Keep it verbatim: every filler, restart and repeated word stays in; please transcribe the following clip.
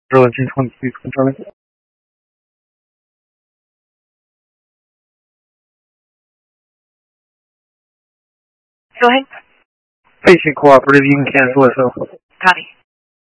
Burlington twenty-two, controlling. Go ahead. Patient cooperative, you can cancel S O. Copy.